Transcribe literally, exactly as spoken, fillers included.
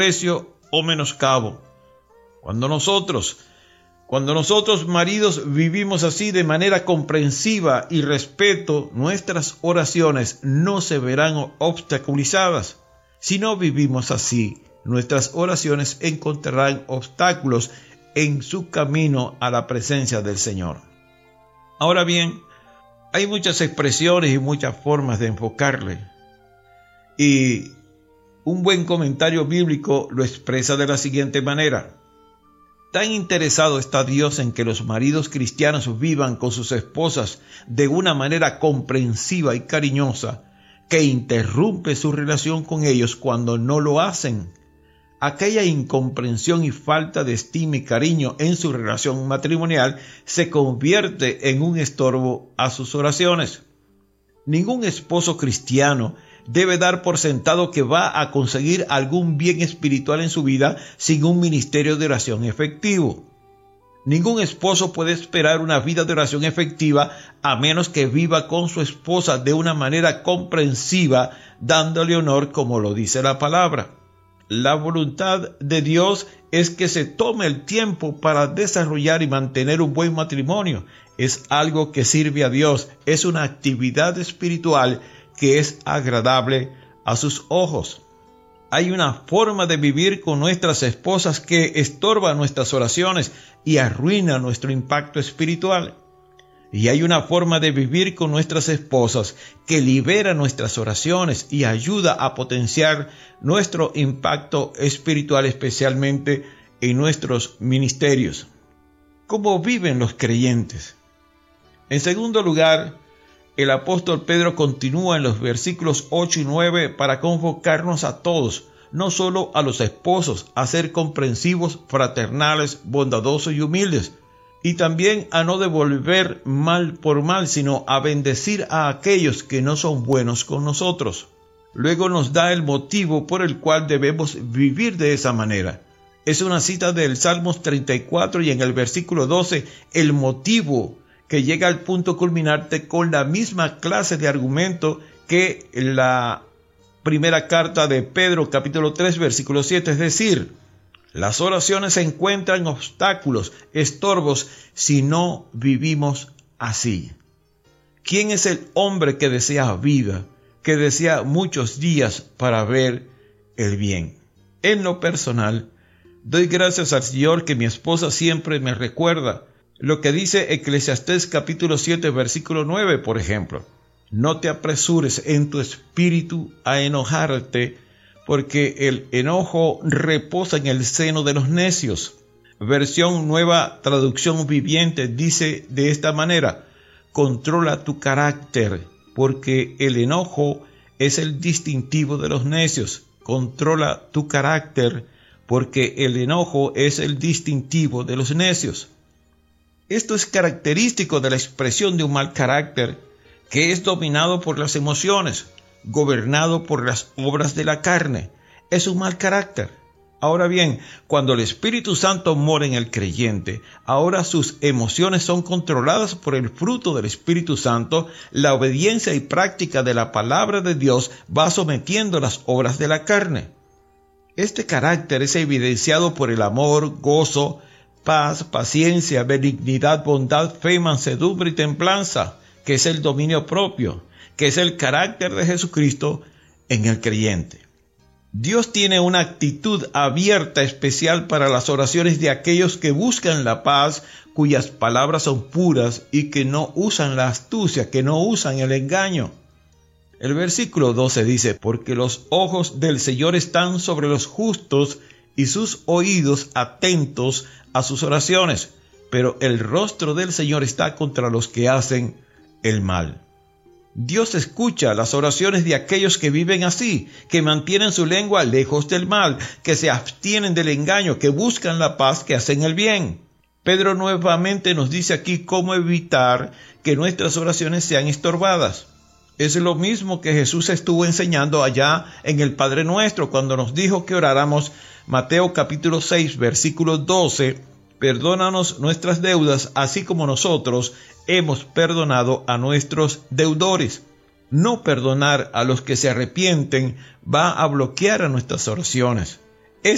menosprecio o menoscabo. Cuando nosotros, cuando nosotros maridos vivimos así de manera comprensiva y respeto, nuestras oraciones no se verán obstaculizadas. Si no vivimos así, nuestras oraciones encontrarán obstáculos en su camino a la presencia del Señor. Ahora bien, hay muchas expresiones y muchas formas de enfocarle. Y un buen comentario bíblico lo expresa de la siguiente manera: tan interesado está Dios en que los maridos cristianos vivan con sus esposas de una manera comprensiva y cariñosa, que interrumpe su relación con ellos cuando no lo hacen. Aquella incomprensión y falta de estima y cariño en su relación matrimonial se convierte en un estorbo a sus oraciones. Ningún esposo cristiano debe dar por sentado que va a conseguir algún bien espiritual en su vida sin un ministerio de oración efectivo. Ningún esposo puede esperar una vida de oración efectiva a menos que viva con su esposa de una manera comprensiva, dándole honor como lo dice la palabra. La voluntad de Dios es que se tome el tiempo para desarrollar y mantener un buen matrimonio. Es algo que sirve a Dios, es una actividad espiritual que es agradable a sus ojos. Hay una forma de vivir con nuestras esposas que estorba nuestras oraciones y arruina nuestro impacto espiritual. Y hay una forma de vivir con nuestras esposas que libera nuestras oraciones y ayuda a potenciar nuestro impacto espiritual, especialmente en nuestros ministerios. ¿Cómo viven los creyentes? En segundo lugar, el apóstol Pedro continúa en los versículos ocho y nueve para convocarnos a todos, no solo a los esposos, a ser comprensivos, fraternales, bondadosos y humildes, y también a no devolver mal por mal, sino a bendecir a aquellos que no son buenos con nosotros. Luego nos da el motivo por el cual debemos vivir de esa manera. Es una cita del Salmos treinta y cuatro y en el versículo doce, el motivo que llega al punto culminante con la misma clase de argumento que la primera carta de Pedro, capítulo tres, versículo siete, es decir, las oraciones encuentran obstáculos, estorbos, si no vivimos así. ¿Quién es el hombre que desea vida, que desea muchos días para ver el bien? En lo personal, doy gracias al Señor que mi esposa siempre me recuerda lo que dice Eclesiastés capítulo siete, versículo nueve, por ejemplo. No te apresures en tu espíritu a enojarte, porque el enojo reposa en el seno de los necios. Versión Nueva Traducción Viviente dice de esta manera: controla tu carácter, porque el enojo es el distintivo de los necios. Controla tu carácter, porque el enojo es el distintivo de los necios. Esto es característico de la expresión de un mal carácter, que es dominado por las emociones, gobernado por las obras de la carne. Es un mal carácter. Ahora bien, cuando el Espíritu Santo mora en el creyente, ahora sus emociones son controladas por el fruto del Espíritu Santo. La obediencia y práctica de la palabra de Dios va sometiendo las obras de la carne. Este carácter es evidenciado por el amor, gozo, paz, paciencia, benignidad, bondad, fe, mansedumbre y templanza, que es el dominio propio, que es el carácter de Jesucristo en el creyente. Dios tiene una actitud abierta especial para las oraciones de aquellos que buscan la paz, cuyas palabras son puras y que no usan la astucia, que no usan el engaño. El versículo doce dice: porque los ojos del Señor están sobre los justos y sus oídos atentos a sus oraciones, pero el rostro del Señor está contra los que hacen el mal. Dios escucha las oraciones de aquellos que viven así, que mantienen su lengua lejos del mal, que se abstienen del engaño, que buscan la paz, que hacen el bien. Pedro nuevamente nos dice aquí cómo evitar que nuestras oraciones sean estorbadas. Es lo mismo que Jesús estuvo enseñando allá en el Padre Nuestro, cuando nos dijo que oráramos. Mateo capítulo seis, versículo doce, perdónanos nuestras deudas, así como nosotros hemos perdonado a nuestros deudores. No perdonar a los que se arrepienten va a bloquear a nuestras oraciones.